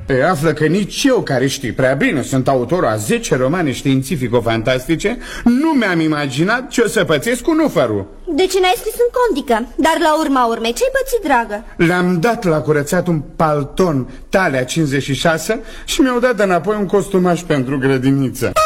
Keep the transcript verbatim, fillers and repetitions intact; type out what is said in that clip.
Pe află că nici eu, care știi prea bine, sunt autorul a zece romane științifico-fantastice, nu mi-am imaginat ce o să pățesc cu nufărul. Deci n-ai scris în condică, dar la urma urmei ce-ai pățit, dragă? Le-am dat la curățat un palton Talia cincizeci și șase și mi-au dat înapoi un costumaș pentru grădiniță.